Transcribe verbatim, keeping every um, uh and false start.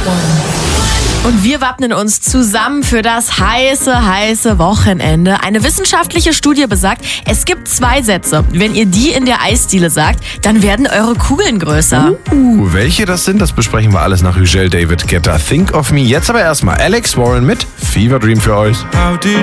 Und wir wappnen uns zusammen für das heiße, heiße Wochenende. Eine wissenschaftliche Studie besagt, es gibt zwei Sätze. Wenn ihr die in der Eisdiele sagt, dann werden eure Kugeln größer. Uh, welche das sind, das besprechen wir alles nach Hügel David Guetta. Think of Me. Jetzt aber erstmal Alex Warren mit Fever Dream für euch.